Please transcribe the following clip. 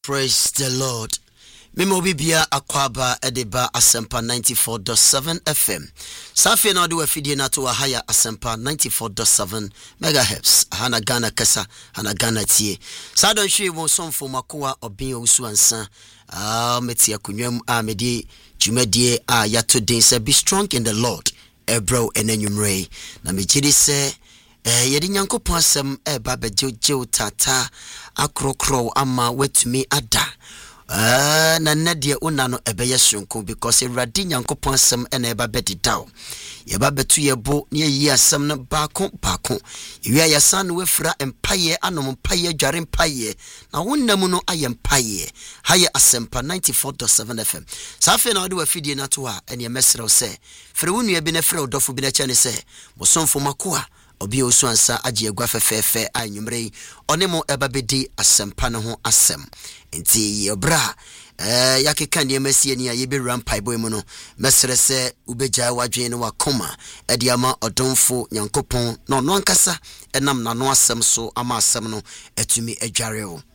Praise the Lord. Memo bibia akwaba edeba asempa 94.7 FM. Safi na do afidie na to haya asempa 94.7 megahertz. Hana Ghana kasa, hana Ghana tie. Sa don hwe won somfo makoa obin osu ansa. Meti akunwam medi dwumadie yato den say be strong in the Lord. Ebro enenwumre. Na megidi se yedi nyankopon asem eba bejew tata akrokro ama wetumi ada. Na nadia unano ebeye sonko because Awurade nyankopon asem ena eba bedidao. Yeba betu yebo ne yi asem no baako Iwia yasan we fra empaye anom empaye dware empaye na wonnam no aye empaye. Haye asempa 94.7 FM. Safe na ode wafidie na to a ene mesrew se fre wonu bi na fre odofo bi na chane se mosomfo makoa obi osu ansa age agwa fefefe anwumre onemo ebabedi asempa no ho asem enti yebra yakeka ne masie ni aye be rampai boy mu no mesre se ubeja wadwen no wakoma ediama odonfo nyankopon no no ankasa enam na no asem so ama asem no etumi adware o